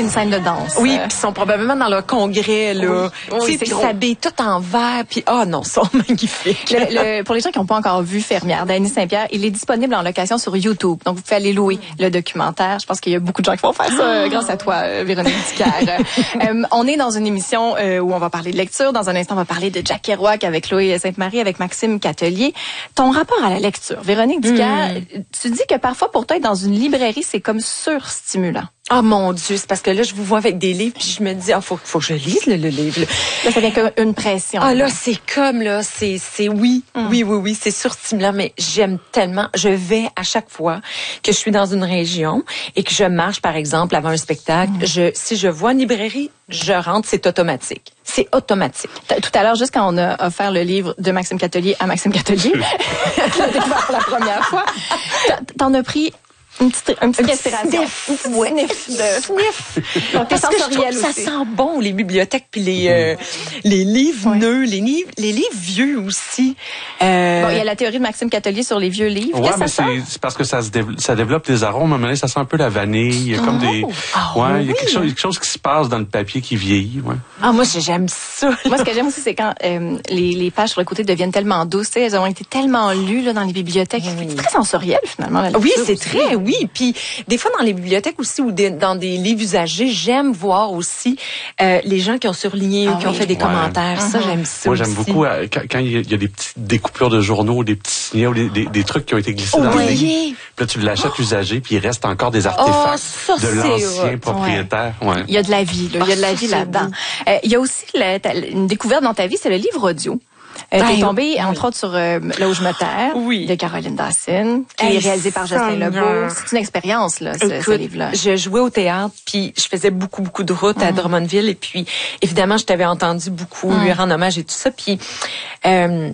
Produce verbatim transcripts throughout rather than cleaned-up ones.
une scène de danse. Oui, puis ils sont probablement dans leur congrès, là. Oui, oui, ils s'habillent tout en vert, puis oh non, ils sont magnifiques. Le, le, pour les gens qui n'ont pas encore vu Fermière d'Annie Saint-Pierre, il est disponible en location sur YouTube. Donc, vous pouvez aller louer le documentaire. Je pense qu'il y a beaucoup de gens qui vont faire ça ah. grâce à toi, Véronique Dicker. euh, on est dans une émission euh, où on va parler de lecture. Dans un instant, on va parler de Jack Kerouac avec Chloé Sainte-Marie, avec Maxime Catelier. Ton rapport à la lecture, Véronique Dicker, mm. tu dis que parfois, pour toi, être dans une librairie, c'est comme surstimulant. Oh mon Dieu, c'est parce que là, je vous vois avec des livres, puis je me dis, ah, oh, faut, faut que je lise le, le livre. Là, ça vient comme une pression. Ah là, c'est comme, là, c'est, c'est oui, mm. oui, oui, oui, c'est surstimulant, mais j'aime tellement. Je vais à chaque fois que je suis dans une région et que je marche, par exemple, avant un spectacle, mm. je, si je vois une librairie, je rentre, c'est automatique. C'est automatique. Tout à l'heure, juste quand on a offert le livre de Maxime Catelier à Maxime Catelier, je l'ai découvert pour la première fois, t'en as pris Une petite, une petite respiration. Sniff. Une ouais. sniff. De... sniff. Donc, parce que je trouve que ça sent bon, les bibliothèques, puis les, euh, les livres ouais. neufs, les livres, les livres vieux aussi. Euh... Bon, il y a la théorie de Maxime Catelier sur les vieux livres. Ouais, mais c'est, c'est parce que ça se développe, ça développe des arômes. À un moment donné, ça sent un peu la vanille. Il y a comme oh. des, oh, ouais, oui. il y a quelque chose, quelque chose qui se passe dans le papier qui vieillit, ouais. Ah, moi, j'aime ça. Là. Moi, ce que j'aime aussi, c'est quand, euh, les, les pages sur le côté deviennent tellement douces, tu sais, elles ont été tellement lues, là, dans les bibliothèques. Oui. C'est très sensoriel, finalement, la lecture. Oui, c'est aussi. Très, oui. Puis, des fois, dans les bibliothèques aussi ou des, dans des livres usagés, j'aime voir aussi euh, les gens qui ont surligné ah ou qui oui. ont fait des ouais. commentaires. Uh-huh. Ça, j'aime ça Moi, j'aime aussi. beaucoup euh, quand, quand il y a des petites découpures de journaux, des petits signets ou des, des, des trucs qui ont été glissés oh, dans oui. le livre. Puis là, tu l'achètes oh. usagé, puis il reste encore des artefacts oh, ça, de l'ancien ouais. propriétaire. Ouais. Il y a de la vie, là. Il y a de la vie là-dedans. Euh, il y a aussi la, ta, une découverte dans ta vie, c'est le livre audio. Euh, ben, t'es tombée, oui. entre autres, sur euh, Là où je me terre, oui. de Caroline Dacine, qui hey, est réalisée par Jocelyn Lebeau. C'est une expérience, là, ce, Écoute, ce livre-là. Je jouais au théâtre, puis je faisais beaucoup, beaucoup de routes mm. à Drummondville, et puis, évidemment, je t'avais entendu beaucoup mm. lui rendre hommage et tout ça, puis... Euh,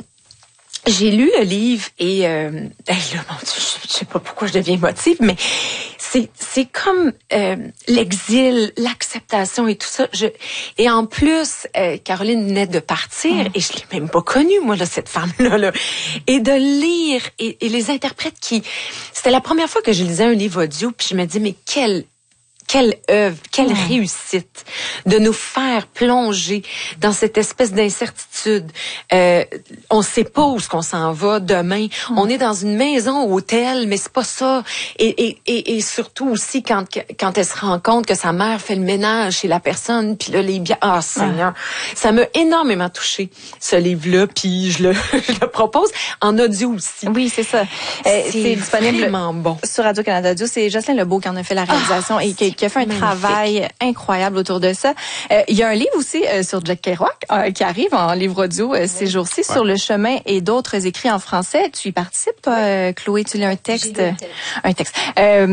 j'ai lu le livre et euh, hey là, mon Dieu, je, je sais pas pourquoi je deviens émotive, mais c'est c'est comme euh, l'exil, l'acceptation et tout ça. Je et en plus, euh, Caroline venait de partir mm. et je l'ai même pas connue moi là cette femme là là. Et de lire et, et les interprètes qui, c'était la première fois que je lisais un livre audio puis je me dis mais quel Quelle œuvre, quelle mmh. réussite de nous faire plonger dans cette espèce d'incertitude. Euh, on ne sait pas où est-ce qu'on s'en va demain. Mmh. On est dans une maison, hôtel, mais c'est pas ça. Et, et, et, et surtout aussi quand quand elle se rend compte que sa mère fait le ménage chez la personne, puis là les biens. Ah oh, Seigneur, mmh. ça m'a énormément touchée ce livre-là. Puis je le je le propose en audio aussi. Oui, c'est ça. C'est, c'est disponible bon. sur Radio-Canada Audio. C'est Jocelyn Lebeau qui en a fait la réalisation ah, et qui qui a fait un magnifique. Travail incroyable autour de ça. Euh, il y a un livre aussi euh, sur Jack Kerouac euh, qui arrive en livre audio euh, ces jours-ci, ouais. Sur le chemin et d'autres écrits en français. Tu y participes, toi, euh, Chloé? Tu lis un texte? Un texte. Un texte. Euh,